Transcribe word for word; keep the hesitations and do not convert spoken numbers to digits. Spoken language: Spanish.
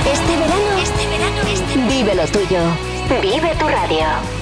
Este verano, este verano, este verano. Vive lo tuyo. Vive tu radio.